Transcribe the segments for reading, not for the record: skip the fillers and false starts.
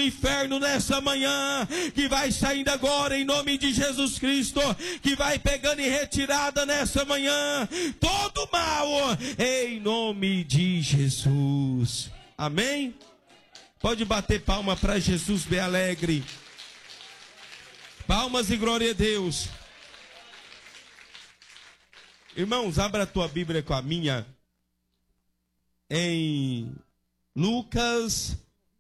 inferno nessa manhã, que vai saindo agora em nome de Jesus Cristo, que vai pegando em retirada nessa manhã, todo mal, em nome de Jesus. Amém? Pode bater palma para Jesus bem alegre. Palmas e glória a Deus. Irmãos, abra a tua Bíblia com a minha em Lucas,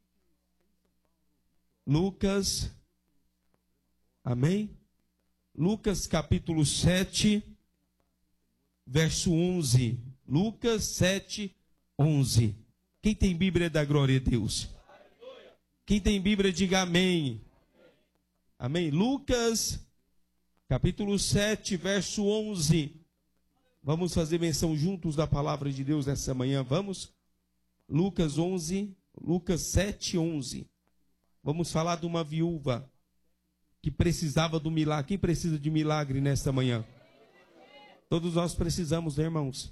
amém? Lucas capítulo 7, verso 11. Lucas 7, 11. Quem tem Bíblia dá glória a Deus. Quem tem Bíblia diga amém. Amém? Lucas capítulo 7, verso 11. Vamos fazer menção juntos da palavra de Deus nessa manhã, vamos? Lucas 7, 11. Vamos falar de uma viúva que precisava do milagre. Quem precisa de milagre nesta manhã? Todos nós precisamos, né, irmãos?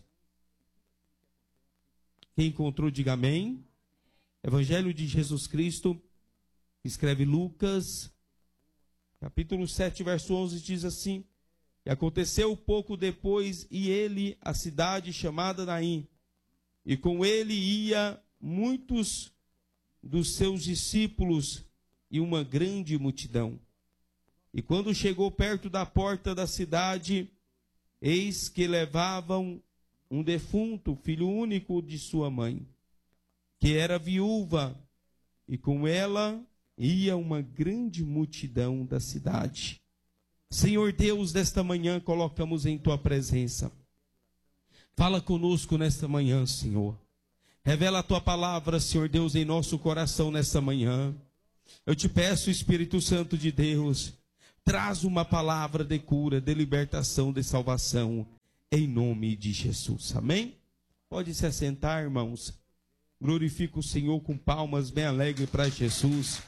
Quem encontrou, diga amém. Evangelho de Jesus Cristo, escreve Lucas, capítulo 7, verso 11, diz assim: e aconteceu pouco depois, e ele, a cidade chamada Naim, e com ele ia muitos dos seus discípulos e uma grande multidão. E quando chegou perto da porta da cidade, eis que levavam um defunto, filho único de sua mãe, que era viúva, e com ela ia uma grande multidão da cidade. Senhor Deus, nesta manhã colocamos em tua presença. Fala conosco nesta manhã, Senhor. Revela a tua palavra, Senhor Deus, em nosso coração nesta manhã. Eu te peço, Espírito Santo de Deus, traz uma palavra de cura, de libertação, de salvação, em nome de Jesus. Amém? Pode se assentar, irmãos. Glorifica o Senhor com palmas bem alegre para Jesus.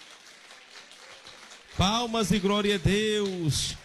Palmas e glória a Deus.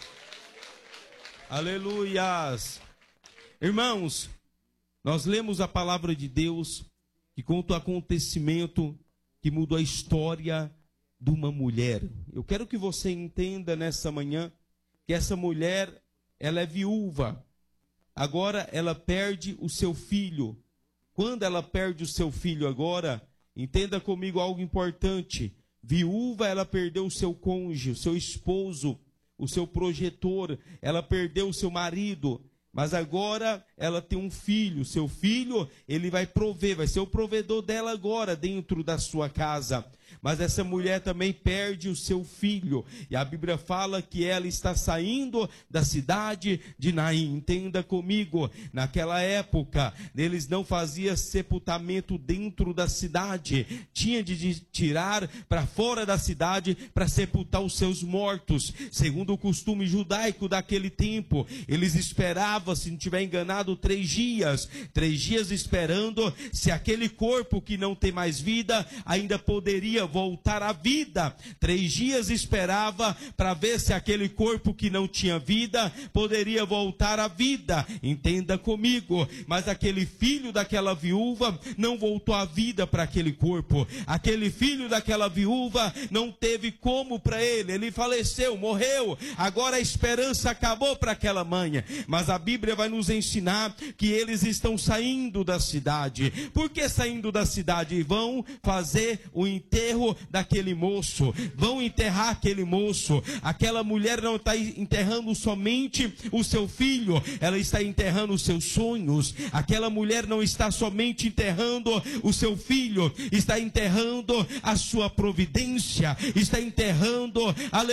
Aleluias. Irmãos, nós lemos a palavra de Deus que conta o acontecimento que mudou a história de uma mulher. Eu quero que você entenda nessa manhã que essa mulher, ela é viúva. Agora ela perde o seu filho. Quando ela perde o seu filho agora, entenda comigo algo importante. Viúva, ela perdeu o seu cônjuge, o seu esposo, o seu projetor, ela perdeu o seu marido, mas agora ela tem um filho. Seu filho, ele vai prover, vai ser o provedor dela agora dentro da sua casa. Mas essa mulher também perde o seu filho, e a Bíblia fala que ela está saindo da cidade de Naim. Entenda comigo, naquela época, eles não faziam sepultamento dentro da cidade, tinha de tirar para fora da cidade para sepultar os seus mortos, segundo o costume judaico daquele tempo. Eles esperavam, se não estiver enganado, 3 dias esperando se aquele corpo que não tem mais vida ainda poderia voltar à vida. 3 dias esperava para ver se aquele corpo que não tinha vida poderia voltar à vida. Entenda comigo, mas aquele filho daquela viúva não voltou à vida para aquele corpo. Aquele filho daquela viúva não teve como para ele faleceu, morreu. Agora a esperança acabou para aquela mãe. Mas a Bíblia vai nos ensinar que eles estão saindo da cidade. Por que saindo da cidade? Vão fazer o enterro daquele moço, vão enterrar aquele moço. Aquela mulher não está enterrando somente o seu filho, ela está enterrando os seus sonhos. Aquela mulher não está somente enterrando o seu filho, está enterrando a sua providência, está enterrando, aleluia,